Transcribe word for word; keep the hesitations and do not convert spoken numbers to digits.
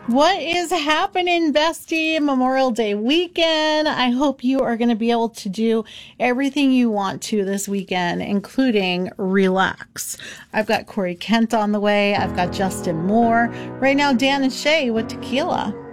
What is happening, bestie? Memorial Day weekend. I hope you are going to be able to do everything you want to this weekend, including relax. I've got Corey Kent on the way. I've got Justin Moore. Right now, Dan and Shay with tequila.